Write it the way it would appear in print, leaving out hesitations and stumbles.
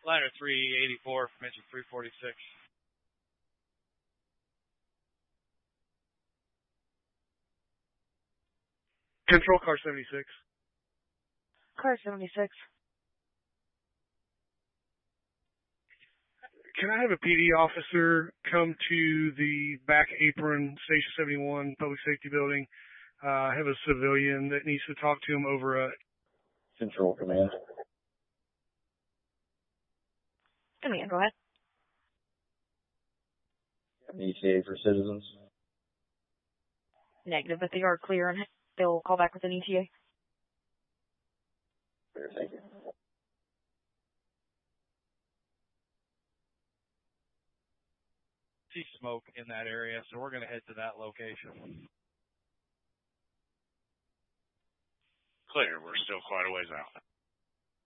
Ladder 384 from engine 346. Control car 76. Car 76. Can I have a PD officer come to the back apron, Station 71, Public Safety Building? I have a civilian that needs to talk to him over a... Control Command. Command, go ahead. An ETA for citizens? Negative, but they are clear and they'll call back with an ETA. Clear, thank you. See smoke in that area, so we're going to head to that location. Clear, we're still quite a ways out.